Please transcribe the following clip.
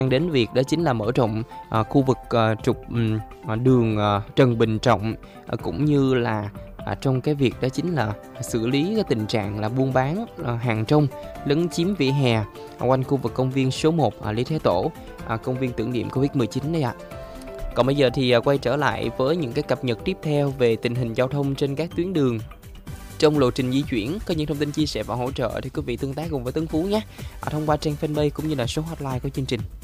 đến việc đó chính là mở rộng khu vực trục đường Trần Bình Trọng, cũng như là trong cái việc đó chính là xử lý cái tình trạng là buôn bán hàng rong lấn chiếm vỉa hè quanh khu vực công viên số 1 Lý Thái Tổ, công viên tưởng niệm Covid-19 đây ạ. Còn bây giờ thì quay trở lại với những cái cập nhật tiếp theo về tình hình giao thông trên các tuyến đường. Trong lộ trình di chuyển, có những thông tin chia sẻ và hỗ trợ thì quý vị tương tác cùng với Tấn Phú nhé, thông qua trang fanpage cũng như là số hotline của chương trình.